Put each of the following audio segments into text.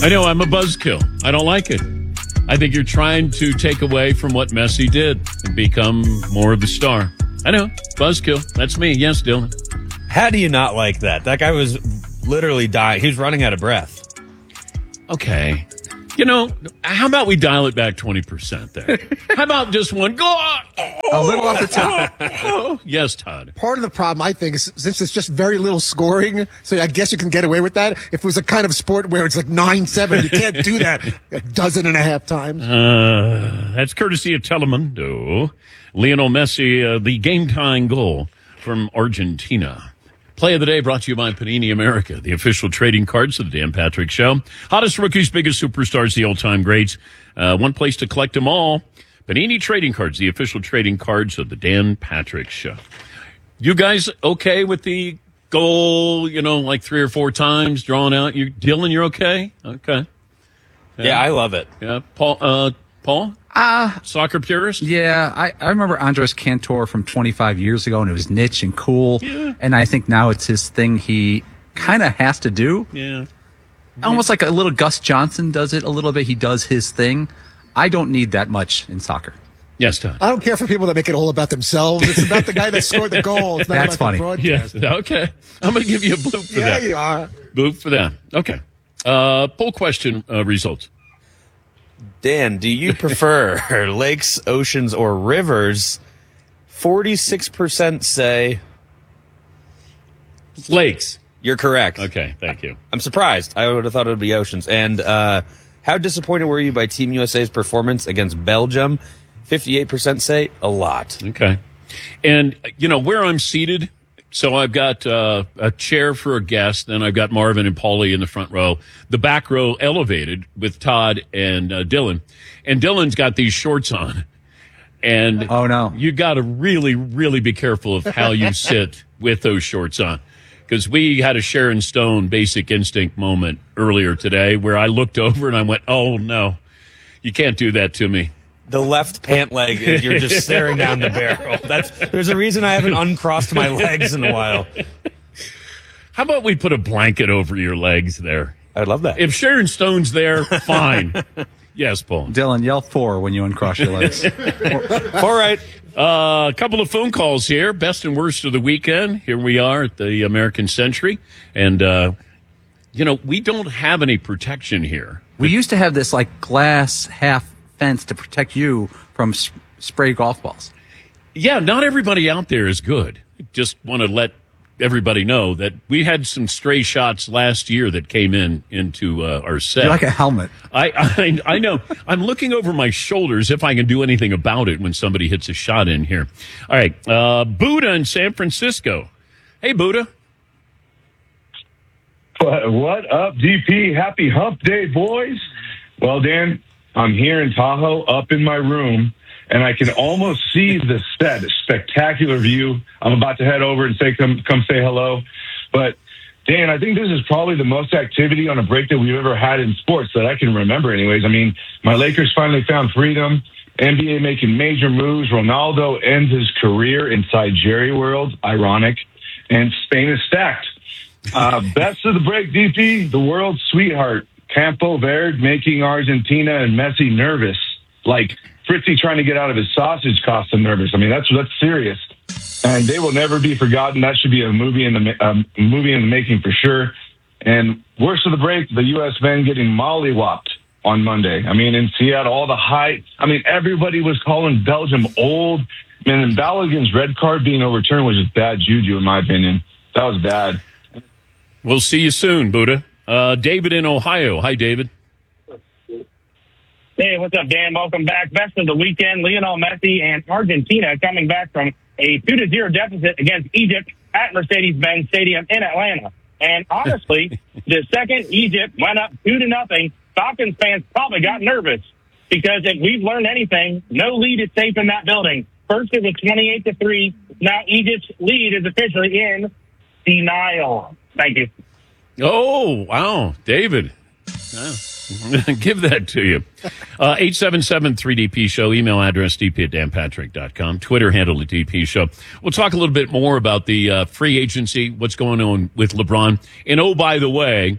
I know, I'm a buzzkill. I don't like it. I think you're trying to take away from what Messi did and become more of the star. I know, buzzkill. That's me. Yes, Dylan. How do you not like that? That guy was literally dying. He was running out of breath. Okay. You know, how about we dial it back 20% there? How about just one? Go on. A little off the top. Yes, Todd. Part of the problem, I think, is since it's just very little scoring, so I guess you can get away with that. If it was a kind of sport where it's like 9-7, you can't do that 12.5 times. That's courtesy of Telemundo. Lionel Messi, the game-tying goal from Argentina. Play of the day brought to you by Panini America, the official trading cards of the Dan Patrick Show. Hottest rookies, biggest superstars, the all-time greats. One place to collect them all. Panini Trading Cards, the official trading cards of the Dan Patrick Show. You guys okay with the goal, like 3 or 4 times drawn out? Dylan, you're okay? Okay. Yeah, I love it. Yeah. Paul? Soccer purist? Yeah, I remember Andres Cantor from 25 years ago, and it was niche and cool. Yeah. And I think now it's his thing he kind of has to do. Yeah. Almost like a little Gus Johnson does it a little bit. He does his thing. I don't need that much in soccer. Yes, Todd. I don't care for people that make it all about themselves. It's about the guy that scored the goal. It's not That's about funny. the broadcast. Yes. Okay. I'm going to give you a bloop for that. Yeah, you are. Bloop for that. Okay. Poll question results. Dan, do you prefer lakes, oceans, or rivers? 46% say Lakes. you're correct. Okay, thank you. I'm surprised. I would have thought it would be oceans. And how disappointed were you by Team USA's performance against Belgium? 58% say a lot. Okay. And, where I'm seated, so I've got a chair for a guest, then I've got Marvin and Paulie in the front row. The back row elevated with Todd and Dylan. And Dylan's got these shorts on. And Oh, no. You got to really, really be careful of how you sit with those shorts on. Because we had a Sharon Stone Basic Instinct moment earlier today where I looked over and I went, oh, no, you can't do that to me. The left pant leg, you're just staring down the barrel. There's a reason I haven't uncrossed my legs in a while. How about we put a blanket over your legs there? I'd love that. If Sharon Stone's there, fine. Yes, Paul. Dylan, yell 4 when you uncross your legs. All right. A couple of phone calls here. Best and worst of the weekend. Here we are at the American Century. And, we don't have any protection here. We used to have this glass half fence to protect you from spray golf balls. Yeah, not everybody out there is good. Just want to let everybody know that we had some stray shots last year that came into our set. You're like a helmet. I know. I'm looking over my shoulders if I can do anything about it when somebody hits a shot in here. All right, Buddha in San Francisco. Hey, Buddha. What up, DP? Happy hump day, boys. Well, Dan, I'm here in Tahoe, up in my room, and I can almost see the set. A spectacular view. I'm about to head over and come say hello. But, Dan, I think this is probably the most activity on a break that we've ever had in sports that I can remember anyways. I mean, my Lakers finally found freedom. NBA making major moves. Ronaldo ends his career inside Jerry World. Ironic. And Spain is stacked. Best of the break, DP, the world's sweetheart. Campo Verde making Argentina and Messi nervous. Like Fritzy trying to get out of his sausage cost him nervous. I mean, that's serious. And they will never be forgotten. That should be a movie in the making for sure. And worst of the break, the U.S. men getting mollywopped on Monday. I mean, in Seattle, all the hype. I mean, everybody was calling Belgium old. And Balogun's red card being overturned was just bad juju, in my opinion. That was bad. We'll see you soon, Buddha. David in Ohio. Hi, David. Hey, what's up, Dan? Welcome back. Best of the weekend, Lionel Messi and Argentina coming back from a 2-0 deficit against Egypt at Mercedes-Benz Stadium in Atlanta. And honestly, the second Egypt went up 2-0, Falcons fans probably got nervous because if we've learned anything, no lead is safe in that building. First it was 28-3. Now Egypt's lead is officially in denial. Thank you. Oh, wow. David. Wow. Give that to you. 877-3DP Show. Email address dp@danpatrick.com. Twitter handle at DP Show. We'll talk a little bit more about the free agency, what's going on with LeBron. And oh, by the way,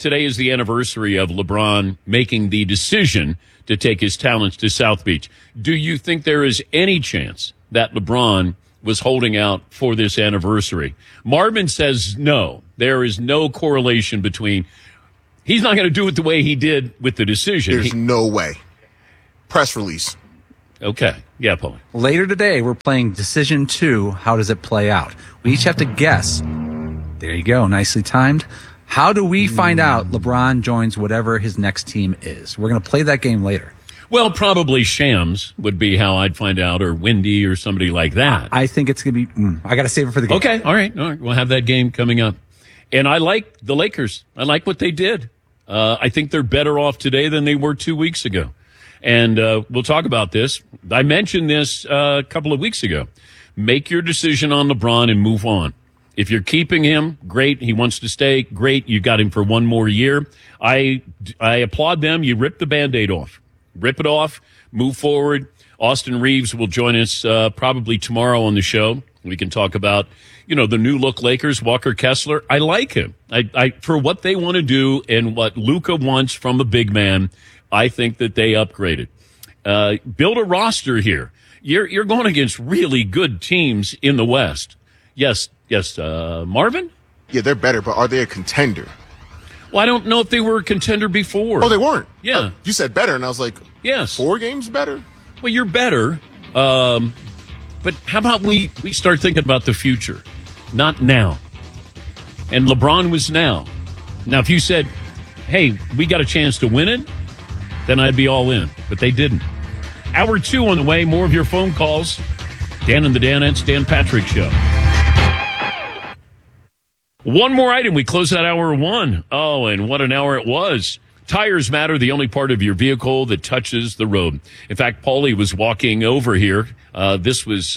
today is the anniversary of LeBron making the decision to take his talents to South Beach. Do you think there is any chance that LeBron was holding out for this anniversary? Marvin says no. There is no correlation between. He's not going to do it the way he did with the decision. There's no way. Press release. Okay. Yeah, Paul. Later today, we're playing Decision 2. How does it play out? We each have to guess. There you go. Nicely timed. How do we find out LeBron joins whatever his next team is? We're going to play that game later. Well, probably Shams would be how I'd find out, or Wendy or somebody like that. I think it's going to be, I got to save it for the game. Okay. All right. We'll have that game coming up. And I like the Lakers. I like what they did. I think they're better off today than they were 2 weeks ago. And we'll talk about this. I mentioned this a couple of weeks ago. Make your decision on LeBron and move on. If you're keeping him, great. He wants to stay, great. You got him for one more year. I applaud them. You rip the Band-Aid off. Rip it off. Move forward. Austin Reeves will join us probably tomorrow on the show. We can talk about, the new look Lakers, Walker Kessler. I like him. I for what they want to do and what Luka wants from a big man, I think that they upgraded. Build a roster here. You're going against really good teams in the West. Yes, Marvin? Yeah, they're better, but are they a contender? Well, I don't know if they were a contender before. Oh, they weren't? Yeah. You said better, and I was like, yes. 4 games better? Well, you're better. But how about we start thinking about the future? Not now. And LeBron was now. Now, if you said, hey, we got a chance to win it, then I'd be all in. But they didn't. Hour 2 on the way. More of your phone calls. Dan and the Danettes, Dan Patrick Show. One more item. We close out hour 1. Oh, and what an hour it was. Tires matter, the only part of your vehicle that touches the road. In fact, Paulie was walking over here. This was,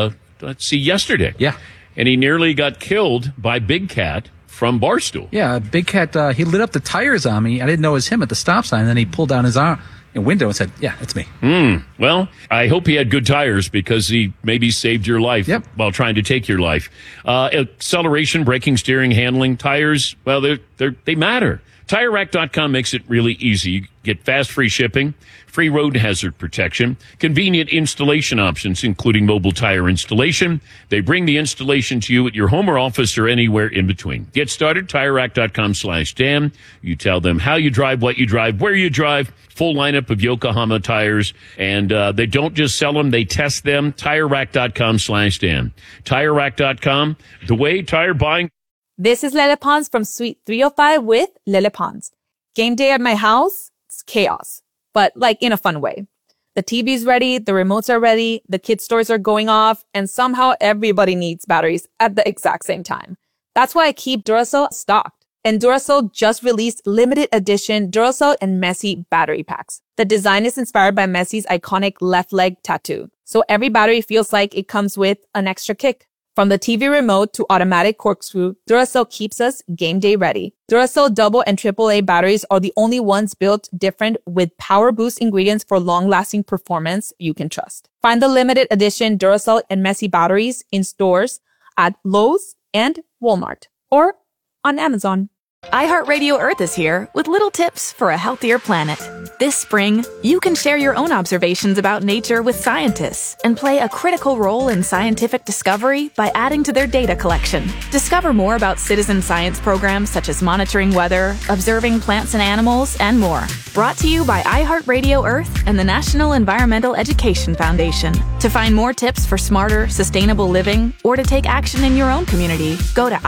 yesterday. Yeah. And he nearly got killed by Big Cat from Barstool. Yeah, Big Cat, he lit up the tires on me. I didn't know it was him at the stop sign. And then he pulled down his window and said, yeah, it's me. Well, I hope he had good tires because he maybe saved your life while trying to take your life. Acceleration, braking, steering, handling, tires, well, they matter. TireRack.com makes it really easy. You get fast, free shipping, free road hazard protection, convenient installation options, including mobile tire installation. They bring the installation to you at your home or office or anywhere in between. Get started, TireRack.com/Dan. You tell them how you drive, what you drive, where you drive. Full lineup of Yokohama tires. And they don't just sell them, they test them. TireRack.com/Dan. TireRack.com, the way tire buying. This is Lele Pons from Suite 305 with Lele Pons. Game day at my house, it's chaos, but like in a fun way. The TV's ready, the remotes are ready, the kids' toys are going off, and somehow everybody needs batteries at the exact same time. That's why I keep Duracell stocked. And Duracell just released limited edition Duracell and Messi battery packs. The design is inspired by Messi's iconic left leg tattoo, so every battery feels like it comes with an extra kick. From the TV remote to automatic corkscrew, Duracell keeps us game day ready. Duracell double and AAA batteries are the only ones built different with power boost ingredients for long-lasting performance you can trust. Find the limited edition Duracell and Messi batteries in stores at Lowe's and Walmart or on Amazon. iHeartRadio Earth is here with little tips for a healthier planet. This spring, you can share your own observations about nature with scientists and play a critical role in scientific discovery by adding to their data collection. Discover more about citizen science programs such as monitoring weather, observing plants and animals, and more. Brought to you by iHeartRadio Earth and the National Environmental Education Foundation. To find more tips for smarter, sustainable living or to take action in your own community, go to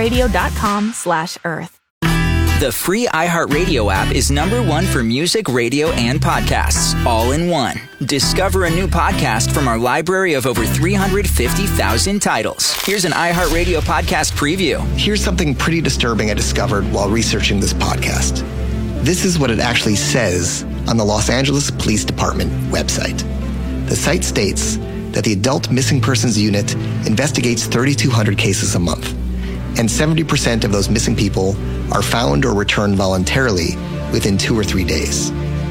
iHeartRadio.com/Earth. The free iHeartRadio app is #1 for music, radio, and podcasts, all in one. Discover a new podcast from our library of over 350,000 titles. Here's an iHeartRadio podcast preview. Here's something pretty disturbing I discovered while researching this podcast. This is what it actually says on the Los Angeles Police Department website. The site states that the Adult Missing Persons Unit investigates 3,200 cases a month, and 70% of those missing people are found or returned voluntarily within 2 or 3 days.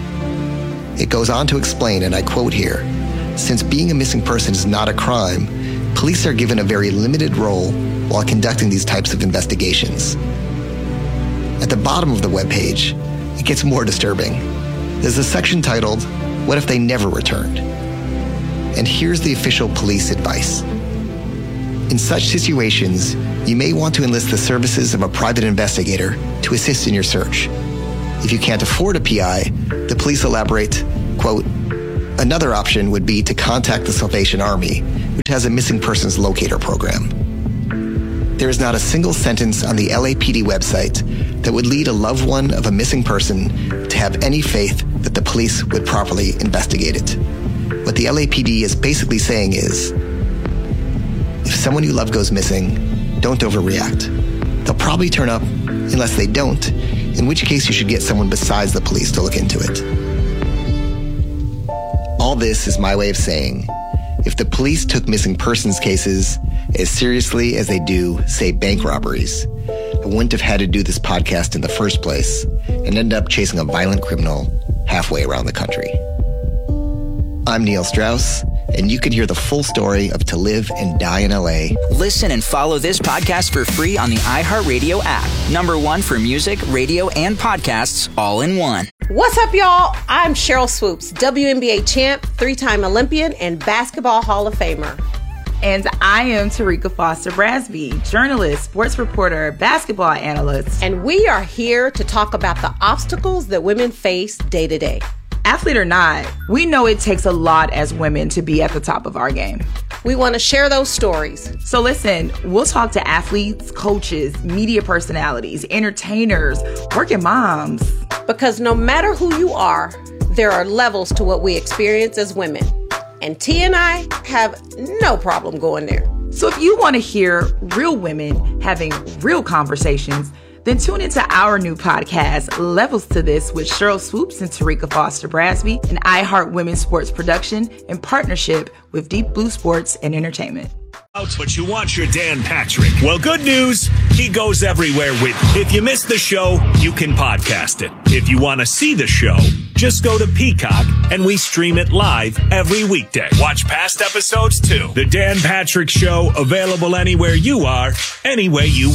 It goes on to explain, and I quote here, "Since being a missing person is not a crime, police are given a very limited role while conducting these types of investigations." At the bottom of the webpage, it gets more disturbing. There's a section titled, "What if they never returned?" And here's the official police advice. In such situations, you may want to enlist the services of a private investigator to assist in your search. If you can't afford a PI, the police elaborate, quote, "Another option would be to contact the Salvation Army, which has a missing persons locator program." There is not a single sentence on the LAPD website that would lead a loved one of a missing person to have any faith that the police would properly investigate it. What the LAPD is basically saying is, if someone you love goes missing, don't overreact. They'll probably turn up unless they don't, in which case you should get someone besides the police to look into it. All this is my way of saying, if the police took missing persons cases as seriously as they do, say, bank robberies, I wouldn't have had to do this podcast in the first place and end up chasing a violent criminal halfway around the country. I'm Neil Strauss, and you can hear the full story of To Live and Die in LA. Listen and follow this podcast for free on the iHeartRadio app. #1 for music, radio, and podcasts all in one. What's up, y'all? I'm Cheryl Swoops, WNBA champ, 3-time Olympian, and Basketball Hall of Famer. And I am Tarika Foster Brasby, journalist, sports reporter, basketball analyst. And we are here to talk about the obstacles that women face day to day. Athlete or not, we know it takes a lot as women to be at the top of our game. We want to share those stories. So listen, we'll talk to athletes, coaches, media personalities, entertainers, working moms. Because no matter who you are, there are levels to what we experience as women. And T and I have no problem going there. So if you want to hear real women having real conversations, then tune into our new podcast, Levels to This, with Cheryl Swoops and Tarika Foster Brasby, an iHeart Women's Sports production in partnership with Deep Blue Sports and Entertainment. But you want your Dan Patrick. Well, good news, he goes everywhere with you. If you missed the show, you can podcast it. If you want to see the show, just go to Peacock and we stream it live every weekday. Watch past episodes too. The Dan Patrick Show, available anywhere you are, any way you want.